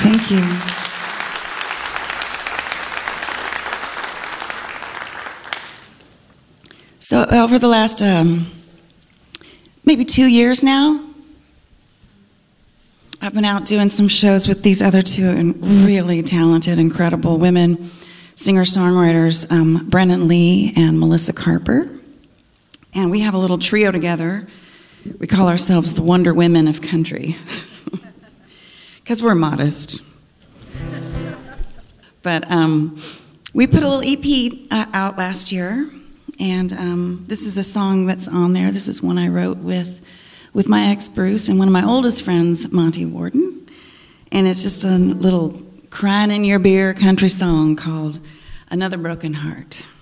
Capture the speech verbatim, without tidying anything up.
Thank you. So over the last um, maybe two years now, I've been out doing some shows with these other two really talented, incredible women, singer-songwriters, um, Brennan Lee and Melissa Carper. And we have a little trio together. We call ourselves the Wonder Women of Country, because we're modest. But um, we put a little E P uh, out last year, and um, this is a song that's on there. This is one I wrote with with my ex, Bruce, and one of my oldest friends, Monty Warden. And it's just a little crying in your beer country song called Another Broken Heart.